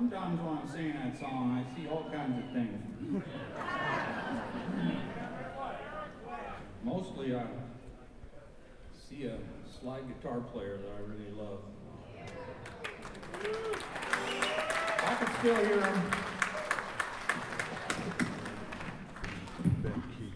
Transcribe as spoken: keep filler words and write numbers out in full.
Sometimes when I'm singing that song, I see all kinds of things. Mostly I see a slide guitar player that I really love. I can still hear him.